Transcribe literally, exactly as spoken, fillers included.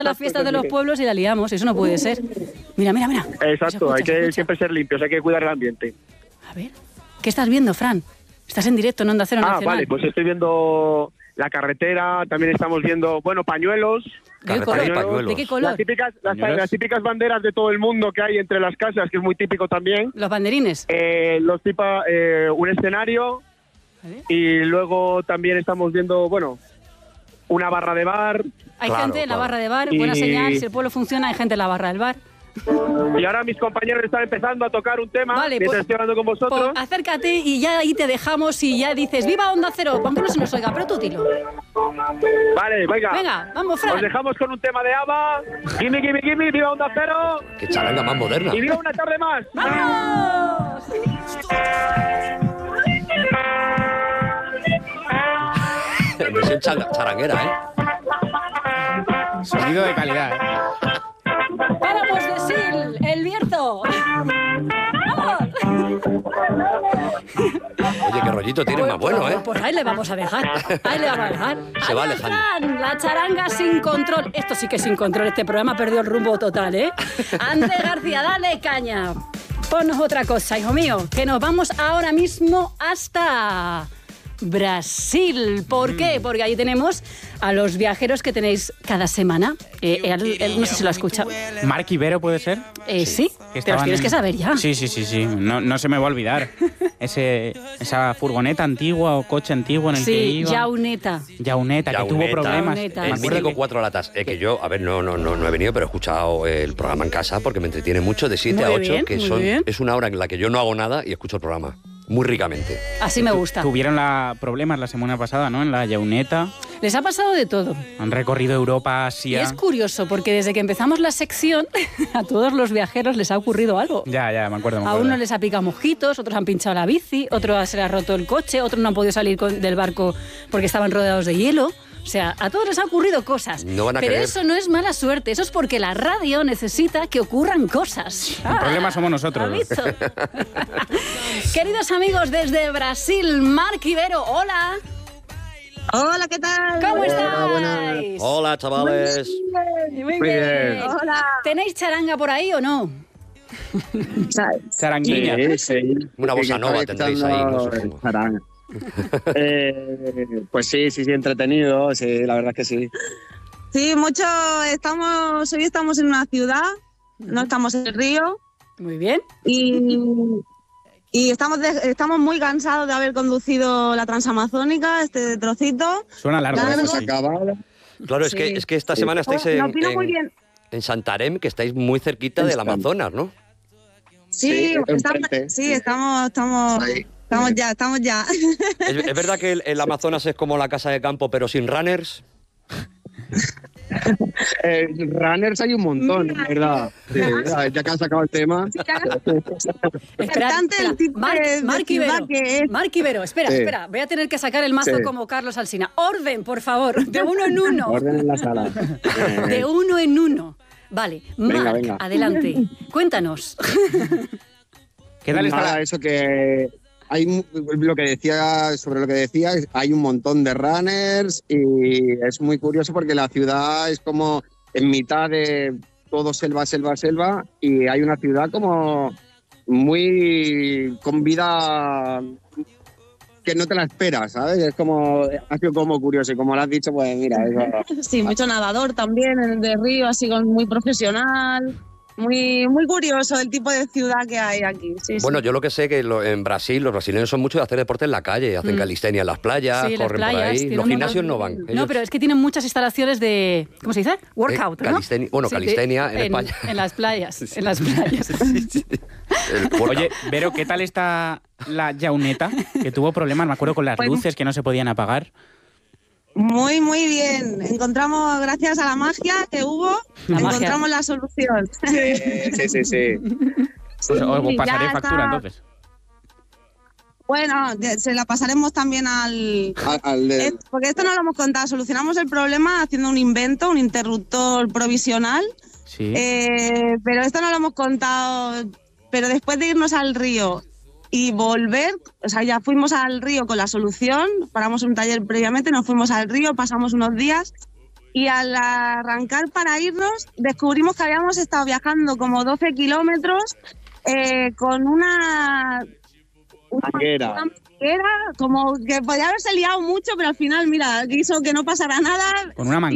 las fiestas de los pueblos y la liamos, eso no puede ser. Mira, mira, mira. Exacto, hay que siempre ser limpios, hay que cuidar el ambiente. A ver, ¿qué estás viendo, Fran? Estás en directo en Onda Cero Ah, Nacional. vale, pues estoy viendo la carretera, también estamos viendo, bueno, pañuelos. ¿De qué color? Pañuelos. ¿De qué color? Las típicas, las, las típicas banderas de todo el mundo que hay entre las casas, que es muy típico también. ¿Los banderines? Eh, los tipa, eh, un escenario. ¿Vale? Y luego también estamos viendo, bueno, una barra de bar. Hay claro, gente en la barra de bar, y... buena señal, si el pueblo funciona, hay gente en la barra del bar. Y ahora mis compañeros están empezando a tocar un tema, vale, mientras pues, estoy hablando con vosotros. Pues acércate y ya ahí te dejamos y ya dices, ¡viva Onda Cero! Aunque no se nos oiga, pero tú dilo. Vale, venga. Venga, vamos, Fran. Os dejamos con un tema de ABBA. Gimme, gimme, gimme, viva Onda Cero. ¡Qué charanga más moderna! Y viva una tarde más. ¡Vamos! Versión charanguera, ¿eh? Sonido de calidad, ¿eh? ¡Páramos de Sil! ¡El Bierzo! ¡Vamos! Oye, qué rollito tiene pues, más bueno, pues, ¿eh? Pues ahí le vamos a dejar. Ahí le vamos a dejar. Se va alejando. Fran, la charanga sin control. Esto sí que es sin control. Este programa perdió el rumbo total, ¿eh? Andrés García, dale caña. Ponnos otra cosa, hijo mío. Que nos vamos ahora mismo hasta Brasil. ¿Por qué? Porque ahí tenemos a los viajeros que tenéis cada semana. Eh, él, él, no sé si lo ha escuchado. ¿Marc Ibero puede ser? Eh, sí, sí. Te los tienes en... que saber ya. Sí, sí, sí, sí. No, no se me va a olvidar. Ese, esa furgoneta antigua o coche antiguo en el sí, que iba. Yauneta. Yauneta, que Yauneta. tuvo problemas. Yauneta. El mítico que... Cuatro Latas. Es que yo, a ver, no, no, no, no he venido, pero he escuchado el programa en casa porque me entretiene mucho de siete a ocho, que son, es una hora en la que yo no hago nada y escucho el programa. Muy ricamente. Así me gusta. Tuvieron la, problemas la semana pasada, ¿no? En la Yauneta. Les ha pasado de todo. Han recorrido Europa, Asia. Y es curioso, porque desde que empezamos la sección, a todos los viajeros les ha ocurrido algo. Ya, ya, me acuerdo, me acuerdo. A unos les ha picado mosquitos, otros han pinchado la bici, otros se les ha roto el coche, otros no han podido salir con, del barco porque estaban rodeados de hielo. O sea, a todos les han ocurrido cosas. No van a Pero querer. Eso no es mala suerte, eso es porque la radio necesita que ocurran cosas. El ah, problema somos nosotros. ¿Has visto? Queridos amigos desde Brasil, Marc Ibero, hola. Hola, ¿qué tal? ¿Cómo Hola, estáis? Buenas. Hola, chavales. Muy bien. Muy bien. Hola. ¿Tenéis charanga por ahí o no? Charanguilla. Sí, sí. Una bossa nova tendréis ahí, ¿no? Charanga. eh, pues sí, sí, sí, entretenido, sí, la verdad es que sí. Sí, mucho, estamos, hoy estamos en una ciudad, no estamos en el río. Muy bien. Y, y estamos, de, estamos muy cansados de haber conducido la Transamazónica, este trocito. Suena largo. Eso se acaba. Claro, es, sí. que, es que esta semana estáis en, en, en Santarém, que estáis muy cerquita del Amazonas, ¿no? Sí, sí, estamos, sí, estamos, estamos, estamos ya, estamos ya. ¿Es, es verdad que el, el Amazonas es como la casa de campo, pero sin runners? Eh, runners hay un montón, ¿verdad? Sí, ya, ya que han sacado el tema. Bastante el tipo Marc, de, Marc de Ibero, que es. Marc Ibero, espera, sí. espera, voy a tener que sacar el mazo sí. como Carlos Alsina. Orden, por favor, de uno en uno. Orden en la sala. De uno en uno. Vale, venga, Marc, venga. adelante, cuéntanos. ¿Qué tal está Nada, la... eso que hay lo que decía sobre lo que decía, hay un montón de runners y es muy curioso porque la ciudad es como en mitad de todo selva, selva, selva y hay una ciudad como muy con vida que no te la esperas, ¿sabes? Es como, ha sido como curioso y como lo has dicho, pues mira, eso... Sí, mucho nadador también en el de río, así con muy profesional. Muy, muy curioso el tipo de ciudad que hay aquí. Sí, bueno, sí. yo lo que sé que lo, en Brasil los brasileños son muchos de hacer deporte en la calle, hacen mm. calistenia en las playas, sí, corren las playas, por ahí. Los gimnasios no van. No, ellos... pero es que tienen muchas instalaciones de, ¿cómo se dice? Workout, eh, calistenia, ¿no? Bueno, sí, calistenia de, en, en España. En las playas, sí. en las playas. Sí, sí. Oye, Vero, ¿qué tal está la Yauneta? Que tuvo problemas, me acuerdo, con las bueno, luces que no se podían apagar. Muy, muy bien. Encontramos, gracias a la magia que hubo, la encontramos magia. La solución. Sí, sí, sí. sí. Pues os pasaré ya factura, está. entonces. Bueno, se la pasaremos también al... al, al de... es, porque esto no lo hemos contado. Solucionamos el problema haciendo un invento, un interruptor provisional. Sí. Eh, pero esto no lo hemos contado. Pero después de irnos al río y volver, o sea, ya fuimos al río con la solución, paramos un taller previamente, nos fuimos al río, pasamos unos días y al arrancar para irnos descubrimos que habíamos estado viajando como doce kilómetros eh, con una... Una manguera. Una manguera, como que podía haberse liado mucho, pero al final, mira, quiso que no pasara nada. Con una manguera.